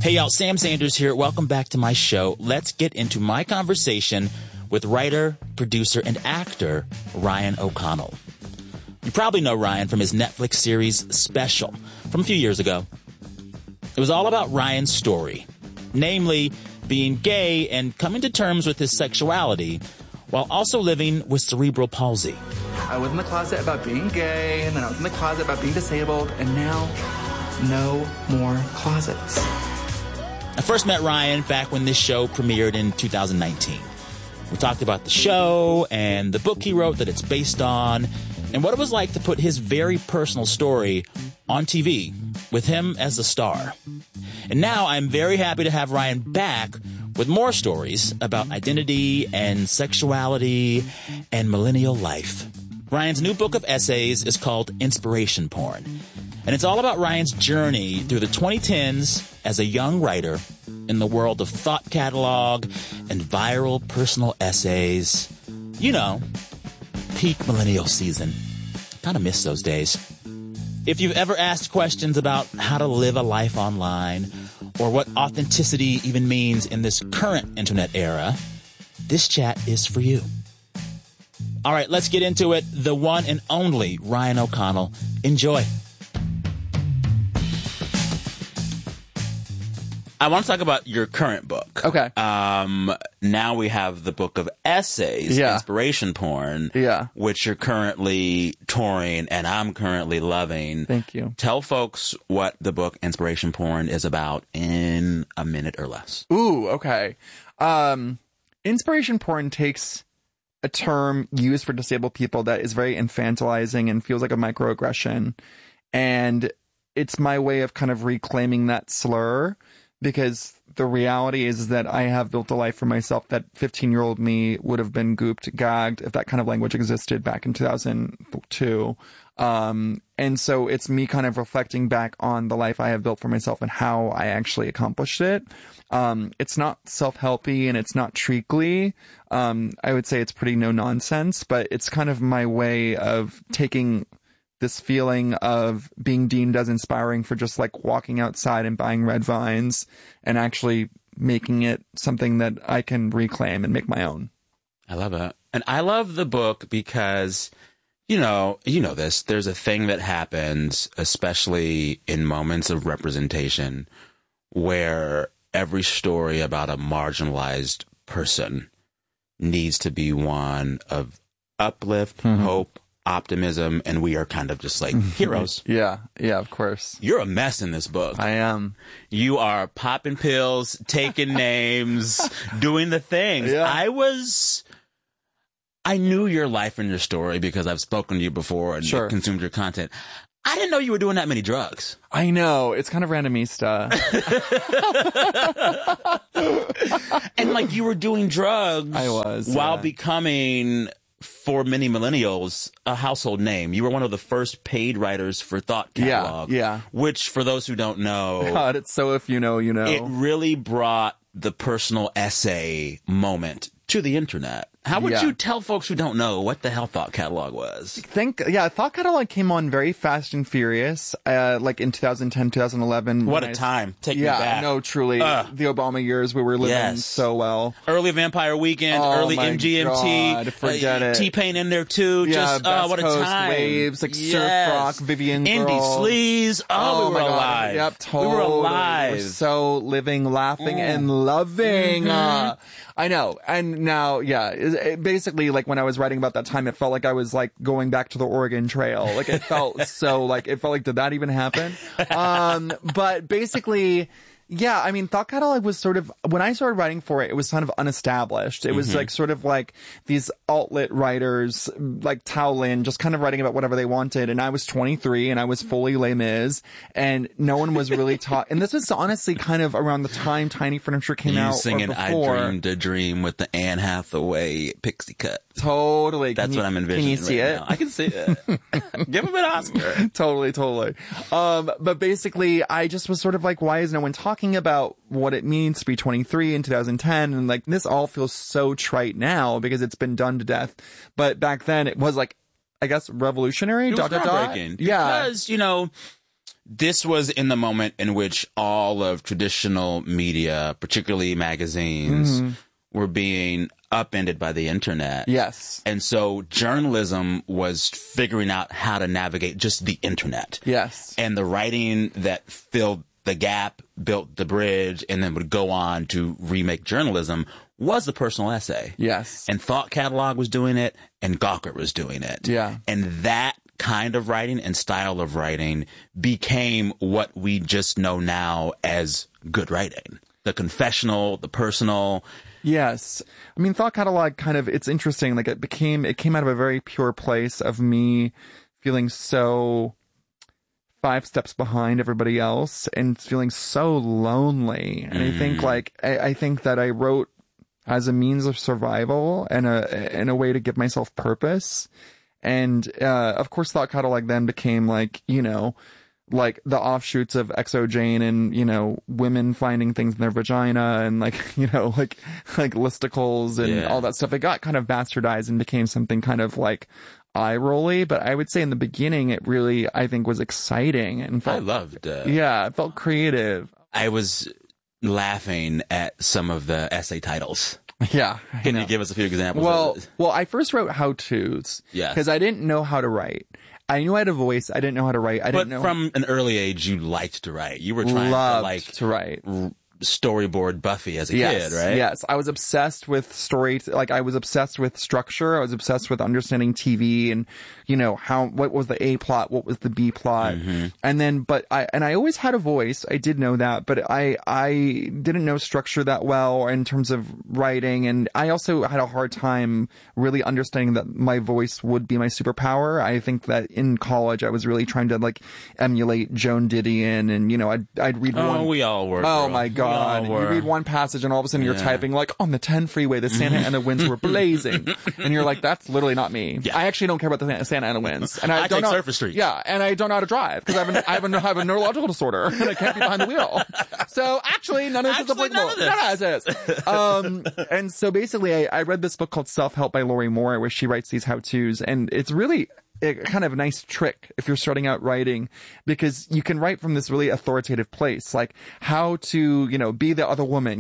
Hey, y'all, Sam Sanders here. Welcome back to my show. Let's get into my conversation with writer, producer, and actor Ryan O'Connell. You probably know Ryan from his Netflix series Special from a few years ago. It was all about Ryan's story, namely being gay and coming to terms with his sexuality while also living with cerebral palsy. I was in the closet about being gay, and then I was in the closet about being disabled, and now no more closets. I first met Ryan back when this show premiered in 2019. We talked about the show and the book he wrote that it's based on and what it was like to put his very personal story on TV with him as the star. And now I'm very happy to have Ryan back with more stories about identity and sexuality and millennial life. Ryan's new book of essays is called Inspiration Porn. And it's all about Ryan's journey through the 2010s as a young writer in the world of thought catalog and viral personal essays. You know, peak millennial season. Kind of miss those days. If you've ever asked questions about how to live a life online or what authenticity even means in this current internet era, this chat is for you. All right, let's get into it. The one and only Ryan O'Connell. Enjoy. I want to talk about your current book. Okay. Now we have the book of essays, Inspiration Porn, which you're currently touring and I'm currently loving. Thank you. Tell folks what the book Inspiration Porn is about in a minute or less. Ooh, okay. Inspiration porn takes a term used for disabled people that is very infantilizing and feels like a microaggression. And it's my way of kind of reclaiming that slur. Because the reality is that I have built a life for myself that 15-year-old me would have been gooped, gagged, if that kind of language existed back in 2002. And so it's me kind of reflecting back on the life I have built for myself and how I actually accomplished it. It's not self-helpy and it's not treacly. I would say it's pretty no-nonsense, but it's kind of my way of taking this feeling of being deemed as inspiring for just like walking outside and buying red vines and actually making it something that I can reclaim and make my own. I love it. And I love the book because, you know this, there's a thing that happens, especially in moments of representation, where every story about a marginalized person needs to be one of uplift, hope, optimism, and we are kind of just like heroes. Yeah, of course. You're a mess in this book. I am. You are popping pills, taking names, doing the things. Yeah. I knew your life and your story because I've spoken to you before and consumed your content. I didn't know you were doing that many drugs. I know. It's kind of randomista. And like you were doing drugs. I was. While becoming, for many millennials, a household name. You were one of the first paid writers for Thought Catalog. Yeah. Which, for those who don't know... God, it's so if you know, you know. It really brought the personal essay moment to the internet. How would you tell folks who don't know what the hell Thought Catalog was? Thought Catalog came on very fast and furious, like in 2010, 2011. What a time. Take me back. Yeah, no, truly. The Obama years, we were living so well. Early Vampire Weekend, early MGMT. God, forget it. T-Pain in there too. Yeah, Just, what a Coast time. Waves, like Surf Rock, Vivian Indie Girls. Sleaze. Oh, we were alive. Yep, totally. We were alive. We were so living, laughing, and loving. I know. And now, it basically, like, when I was writing about that time, it felt like I was, like, going back to the Oregon Trail. Like, it felt did that even happen? But basically, yeah, I mean, Thought Catalog was sort of, when I started writing for it, it was kind of unestablished. It was like sort of like these alt-lit writers, like Tao Lin, just kind of writing about whatever they wanted. And I was 23 and I was fully Les Mis and no one was really taught. And this was honestly kind of around the time Tiny Furniture came out. You singing I Dreamed a Dream with the Anne Hathaway pixie cut. Totally. That's what I'm envisioning. Can you see it? Now. I can see it. Give him an Oscar. Totally. But basically, I just was sort of like, why is no one talking about what it means to be 23 in 2010? And like, this all feels so trite now because it's been done to death. But back then, it was like, I guess, revolutionary. It was groundbreaking. Yeah. Because, you know, this was in the moment in which all of traditional media, particularly magazines, were being upended by the internet. Yes. And so journalism was figuring out how to navigate just the internet. Yes. And the writing that filled the gap, built the bridge, and then would go on to remake journalism was the personal essay. Yes. And Thought Catalog was doing it, and Gawker was doing it. Yeah. And that kind of writing and style of writing became what we just know now as good writing. The confessional, the personal. Yes. I mean, Thought Catalog it's interesting. Like it came out of a very pure place of me feeling so 5 steps behind everybody else and feeling so lonely. And I think I think that I wrote as a means of survival and a way to give myself purpose. And, of course, Thought Catalog then became like the offshoots of Exo Jane and, women finding things in their vagina and like listicles and all that stuff. It got kind of bastardized and became something kind of like eye-rolly. But I would say in the beginning, it really, I think, was exciting and I loved it. Yeah, it felt creative. I was laughing at some of the essay titles. Yeah. Can you give us a few examples? Well, I first wrote how-tos. Yes. Because I didn't know how to write. I knew I had a voice. I didn't know how to write. But from an early age, you liked to write. You were trying to write. Storyboard Buffy as a kid, right? Yes. I was obsessed with I was obsessed with structure. I was obsessed with understanding TV and, what was the A plot? What was the B plot? And then, I always had a voice. I did know that, but I didn't know structure that well in terms of writing. And I also had a hard time really understanding that my voice would be my superpower. I think that in college, I was really trying to emulate Joan Didion and, I'd read one. Oh, we all were. Oh my God. You read one passage and all of a sudden you're typing on the 10 freeway, the Santa Ana winds were blazing. And you're like, that's literally not me. Yeah. I actually don't care about the Santa Ana winds. And I don't take Surface Street. Yeah. And I don't know how to drive because I have a neurological disorder and I can't be behind the wheel. So actually none of this is applicable. None of this is. And so basically I read this book called Self-Help by Lori Moore where she writes these how-tos and it's really a kind of nice trick if you're starting out writing because you can write from this really authoritative place, like how to, be the other woman,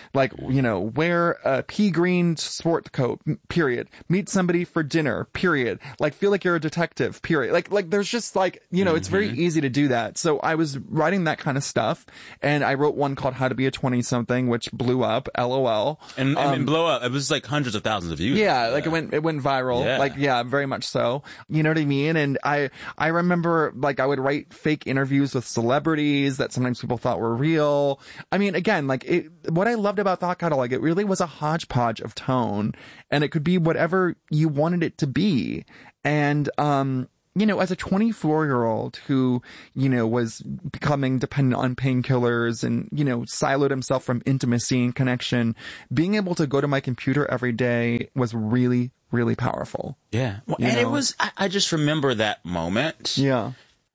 wear a pea green sport coat, period. Meet somebody for dinner, period. Feel like you're a detective, period. There's just it's very easy to do that. So I was writing that kind of stuff and I wrote one called How to Be a 20-something, which blew up, LOL. And blow up. It was hundreds of thousands of views. Yeah, it went viral. Yeah. Very much so. You know what I mean? And I remember I would write fake interviews with celebrities that sometimes people thought were real. I mean, again, what I loved about Thought Catalog, it really was a hodgepodge of tone and it could be whatever you wanted it to be. And, as a 24-year-old who, was becoming dependent on painkillers and, siloed himself from intimacy and connection, being able to go to my computer every day was really, really powerful. Yeah. Well, and it was, I just remember that moment. Yeah.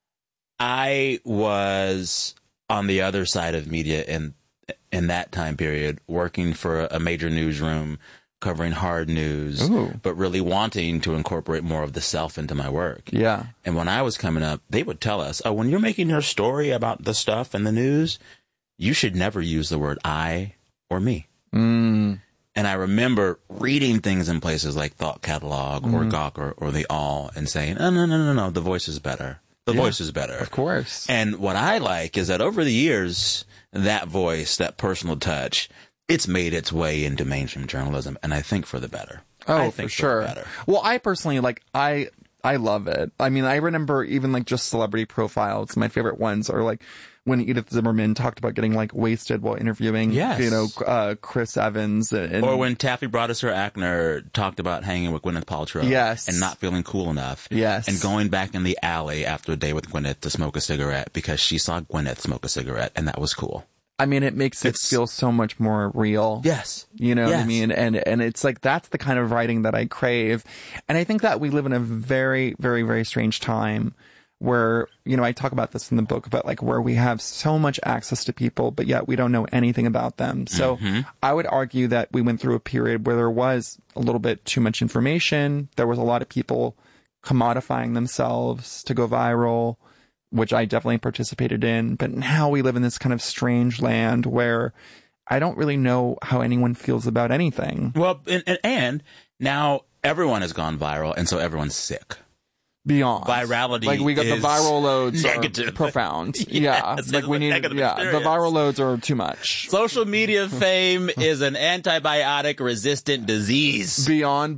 I was on the other side of media in that time period, working for a major newsroom, covering hard news, but really wanting to incorporate more of the self into my work. Yeah. And when I was coming up, they would tell us, when you're making your story about the stuff in the news, you should never use the word I or me. And I remember reading things in places like Thought Catalog or Gawker or The All and saying, oh, no, the voice is better. The voice is better. Of course. And what I like is that over the years, that voice, that personal touch, it's made its way into mainstream journalism, and I think for the better. Oh, for sure. Well, I personally, I love it. I mean, I remember even just celebrity profiles. My favorite ones are when Edith Zimmerman talked about getting wasted while interviewing, Chris Evans. Or when Taffy Brodesser Akner talked about hanging with Gwyneth Paltrow. Yes. And not feeling cool enough. Yes. And going back in the alley after a day with Gwyneth to smoke a cigarette because she saw Gwyneth smoke a cigarette, and that was cool. I mean, it makes it feel so much more real. Yes. You know what I mean? And it's that's the kind of writing that I crave. And I think that we live in a very, very, very strange time where, I talk about this in the book about where we have so much access to people, but yet we don't know anything about them. So I would argue that we went through a period where there was a little bit too much information. There was a lot of people commodifying themselves to go viral. which I definitely participated in. But now we live in this kind of strange land where I don't really know how anyone feels about anything. Well, and now everyone has gone viral, and so everyone's sick. Beyond virality, like we got the viral loads negative. Are profound. Yes, like we need. Yeah, the viral loads are too much. Social media fame is an antibiotic-resistant disease. Beyond.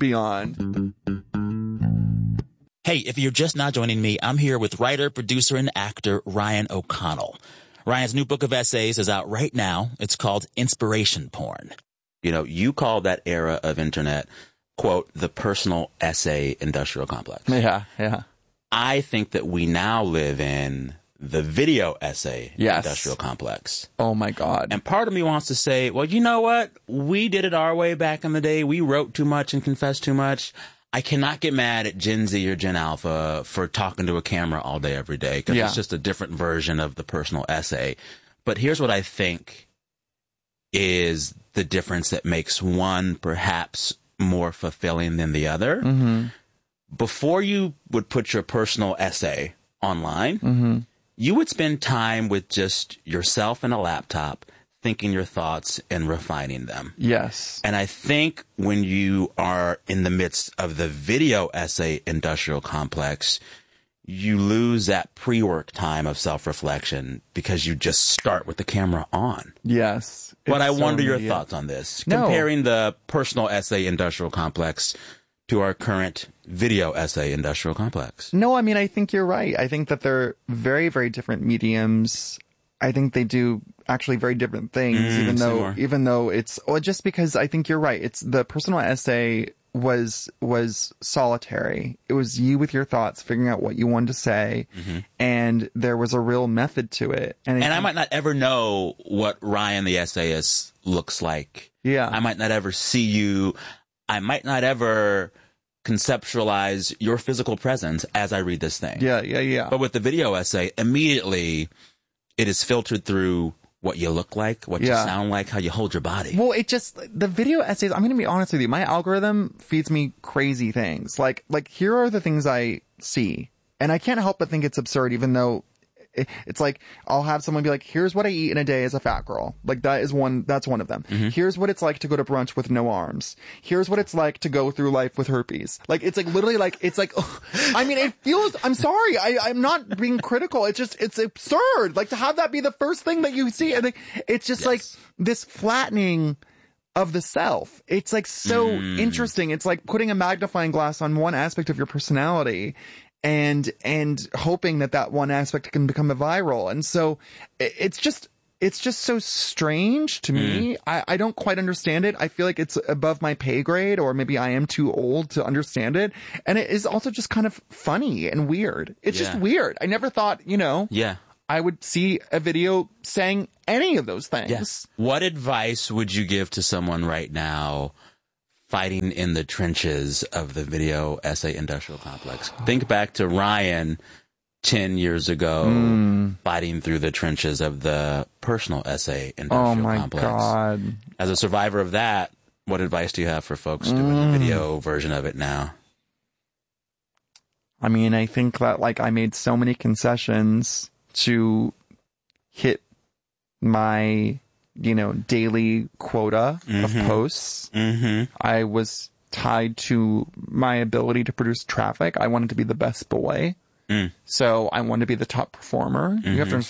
Hey, if you're just now joining me, I'm here with writer, producer, and actor Ryan O'Connell. Ryan's new book of essays is out right now. It's called Inspiration Porn. You know, you call that era of internet, quote, the personal essay industrial complex. Yeah. I think that we now live in the video essay industrial complex. Oh, my God. And part of me wants to say, well, you know what? We did it our way back in the day. We wrote too much and confessed too much. I cannot get mad at Gen Z or Gen Alpha for talking to a camera all day, every day, because it's just a different version of the personal essay. But here's what I think is the difference that makes one perhaps more fulfilling than the other. Mm-hmm. Before you would put your personal essay online, you would spend time with just yourself and a laptop, thinking your thoughts and refining them. Yes. And I think when you are in the midst of the video essay industrial complex, you lose that pre-work time of self-reflection because you just start with the camera on. Yes. But I wonder your thoughts on this. Comparing the personal essay industrial complex to our current video essay industrial complex. No, I mean, I think you're right. I think that they're very, very different mediums. I think they do actually very different things, even though it's just because I think you're right. It's the personal essay was solitary. It was you with your thoughts, figuring out what you wanted to say, and there was a real method to it. And I might not ever know what Ryan the essayist looks like. Yeah, I might not ever see you. I might not ever conceptualize your physical presence as I read this thing. Yeah. But with the video essay, immediately it is filtered through what you look like, what you sound like, how you hold your body. Well, the video essays, I'm going to be honest with you. My algorithm feeds me crazy things. Like here are the things I see. And I can't help but think it's absurd, even though it's like, I'll have someone be like, here's what I eat in a day as a fat girl. Like that's one of them. Here's what it's like to go to brunch with no arms. Here's what it's like to go through life with herpes. Like, it's like literally like, it's like, I mean, it feels, I'm sorry. I'm not being critical. It's absurd. Like to have that be the first thing that you see. I think it's just like this flattening of the self. It's like so interesting. It's like putting a magnifying glass on one aspect of your personality and hoping that one aspect can become a viral. And so it's just so strange to me. I don't quite understand it. I feel like it's above my pay grade, or maybe I am too old to understand it. And it is also just kind of funny and weird. It's just weird. I never thought, I would see a video saying any of those things. Yes. What advice would you give to someone right now fighting in the trenches of the video essay industrial complex? Think back to Ryan 10 years ago, fighting through the trenches of the personal essay industrial complex. Oh my God. As a survivor of that, what advice do you have for folks doing the video version of it now? I mean, I think that I made so many concessions to hit my daily quota of posts. I was tied to my ability to produce traffic. I wanted to be the best boy. So I wanted to be the top performer. You have to understand